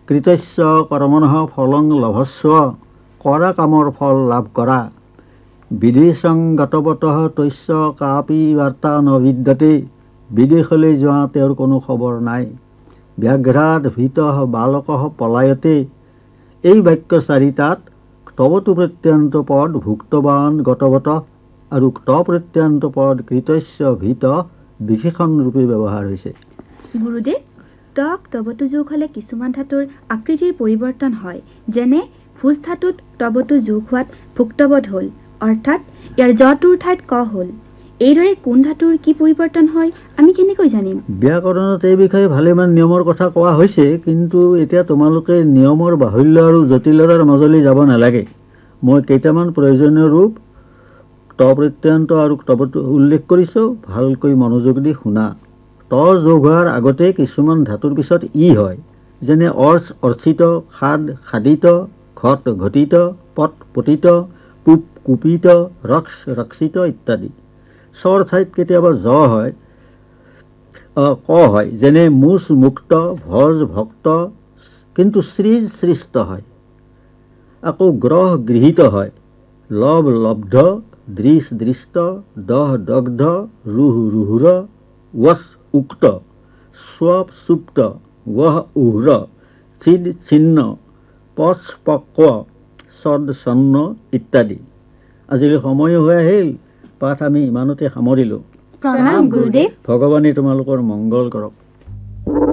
কৃতস্য কৰ্মণঃ ফলং লভস্ব, কৰা কামৰ ফল লাভ কৰা। বিদেশং গতৱতঃ তস্য কাপি বাৰ্তা নবিদ্যতে, বিদেশলৈ যোৱা তেওঁৰ কোনো খবৰ নাই। ব্যাঘ্ৰাত ভীতঃ বালকঃ পলায়তে, এই বাক্য চাৰিটাত ক্তৱতু প্ৰত্যন্ত পদ ভুক্তবান গতৱত আৰু ক্ত প্ৰত্যন্ত পদ কৃতস্য ভীত বিশেষণ ৰূপে ব্যৱহাৰ হৈছে। গুৰুদেৱ, ক্তৱতু যোগ হ'লে কিছুমান ধাতুৰ আকৃতিৰ পৰিৱৰ্তন হয়, যেনে ভোজ ধাতুত ক্তৱতু যোগ হোৱাত ভুক্তৱদ হ'ল, অৰ্থাৎ ইয়াৰ জটোৰ ঠাইত ক হ'ল। এইদৰে কোন ধাতুৰ কি পৰিৱৰ্তন হয় আমি কেনেকৈ জানিম? ব্যাকৰণত এই বিষয়ে ভালেমান নিয়মৰ কথা কোৱা হৈছে, কিন্তু এতিয়া তোমালোকে নিয়মৰ বাহুল্য আৰু জটিলতাৰ মাজলৈ যাব নালাগে। মই কেইটামান প্ৰয়োজনীয় ৰূপ ক্ত প্ৰত্যন্ত আৰু ক্তৱতু উল্লেখ কৰিছোঁ, ভালকৈ মনোযোগ দি শুনা। ত যোগ হোৱাৰ আগতে কিছুমান ধাতুৰ পিছত ই হয়, যেনে অৰ্চ অৰ্চিত, খাদ খাদিত, ঘট ঘটিত, পট পতিত, পুপ কুপিত, ৰক্স ৰক্ষিত ইত্যাদি। স্বৰ ঠাইত কেতিয়াবা জ হয়, ক হয়, যেনে মুচ মুক্ত, ভজ ভক্ত, কিন্তু সৃজ সৃষ্ট হয়। আকৌ গ্ৰহ গৃহীত হয়, লভ লব্ধ, দৃশ দৃষ্ট, দহ দগ্ধ, ৰুহ ৰুহুৰ, ৱচ উক্ত, স্ব সুপ্ত, ৱহ উহ্ৰ, চিদ ছিন্ন, পচ পক্ব, ছদ ছন্ন ইত্যাদি। আজিলৈ সময়ো হৈ আহিল, পাঠ আমি ইমানতে সামৰিলোঁ। প্ৰণাম গুৰুদেৱ। ভগৱানে তোমালোকৰ মংগল কৰক।